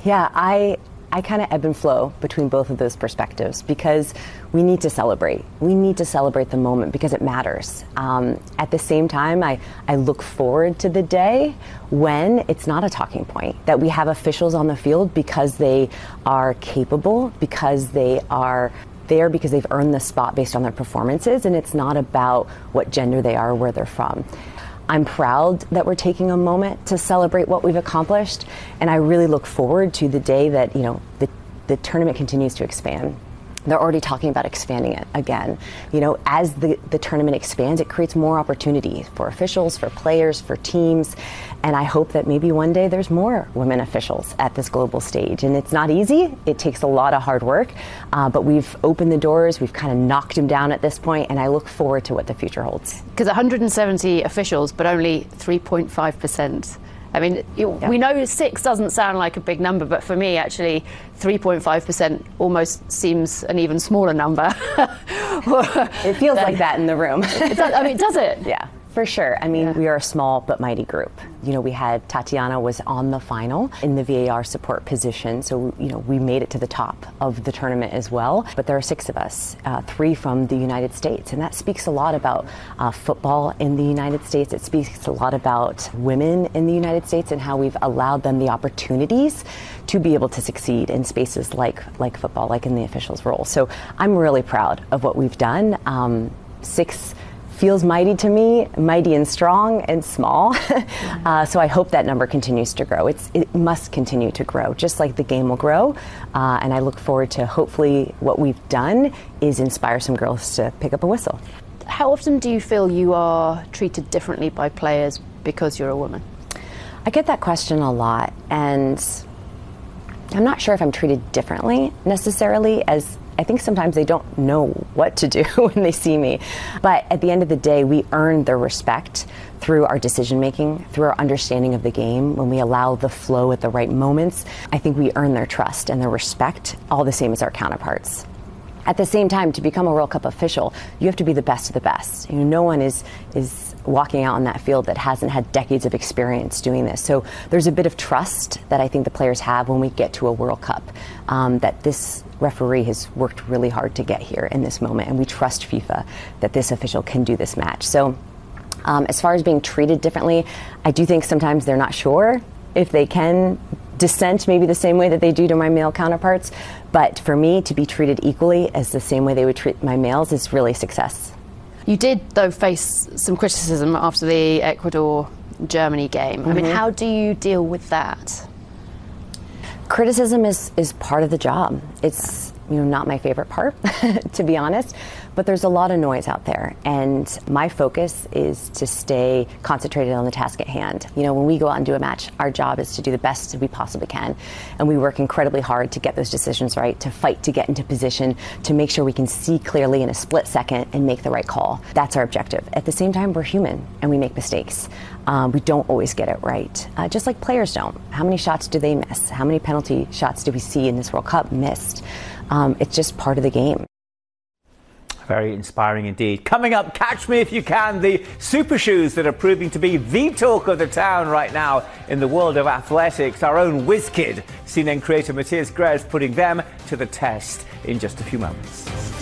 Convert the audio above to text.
Yeah, I kind of ebb and flow between both of those perspectives because we need to celebrate. We need to celebrate the moment because it matters. At the same time, I look forward to the day when it's not a talking point, that we have officials on the field because they are capable, because they are there because they've earned the spot based on their performances, and it's not about what gender they are or where they're from. I'm proud that we're taking a moment to celebrate what we've accomplished, and I really look forward to the day that, the tournament continues to expand. They're already talking about expanding it again. As the tournament expands, it creates more opportunity for officials, for players, for teams, and I hope that maybe one day there's more women officials at this global stage. And it's not easy. It takes a lot of hard work, but we've opened the doors. We've kind of knocked them down at this point, and I look forward to what the future holds. Because 170 officials, but only 3.5%. I mean, we know 6 doesn't sound like a big number, but for me, actually, 3.5% almost seems an even smaller number. It feels like that in the room. Does it? Yeah. For sure. We are a small but mighty group. We had Tatiana was on the final in the VAR support position, so we made it to the top of the tournament as well. But there are 6 of us, 3 from the United States, and that speaks a lot about football in the United States. It speaks a lot about women in the United States and how we've allowed them the opportunities to be able to succeed in spaces like football, like in the officials' role. So I'm really proud of what we've done. 6 feels mighty to me, mighty and strong and small. So I hope that number continues to grow. It must continue to grow, just like the game will grow. And I look forward to hopefully what we've done is inspire some girls to pick up a whistle. How often do you feel you are treated differently by players because you're a woman? I get that question a lot, and I'm not sure if I'm treated differently necessarily, as I think sometimes they don't know what to do when they see me. But at the end of the day, we earn their respect through our decision making, through our understanding of the game, when we allow the flow at the right moments. I think we earn their trust and their respect, all the same as our counterparts. At the same time, to become a World Cup official, you have to be the best of the best. No one is walking out on that field that hasn't had decades of experience doing this. So there's a bit of trust that I think the players have when we get to a World Cup, that this referee has worked really hard to get here in this moment, and we trust FIFA that this official can do this match. So as far as being treated differently, I do think sometimes they're not sure if they can dissent maybe the same way that they do to my male counterparts. But for me, to be treated equally as the same way they would treat my males is really success. You did, though, face some criticism after the Ecuador-Germany game. I mean, how do you deal with that? Criticism is part of the job. It's not my favorite part, to be honest, but there's a lot of noise out there, and my focus is to stay concentrated on the task at hand. When we go out and do a match, our job is to do the best we possibly can, and we work incredibly hard to get those decisions right, to fight to get into position, to make sure we can see clearly in a split second and make the right call. That's our objective. At the same time, we're human and we make mistakes. We don't always get it right, just like players don't. How many shots do they miss? How many penalty shots do we see in this World Cup missed? It's just part of the game. Very inspiring indeed. Coming up, catch me if you can, the super shoes that are proving to be the talk of the town right now in the world of athletics. Our own whiz kid, CNN creator Matthias Grez, putting them to the test in just a few moments.